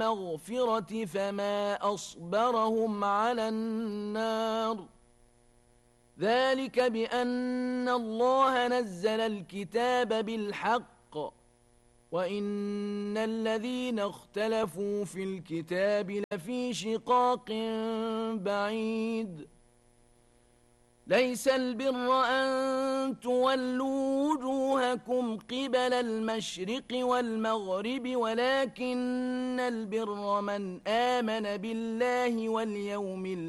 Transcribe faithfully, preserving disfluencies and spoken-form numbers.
المغفرة فما أصبرهم على النار ذلك بأن الله نزل الكتاب بالحق وإن الذين اختلفوا في الكتاب لفي شقاق بعيد ليس البر أن تولوا وجوهكم قبل المشرق والمغرب ولكن البر من آمن بالله واليوم الآخر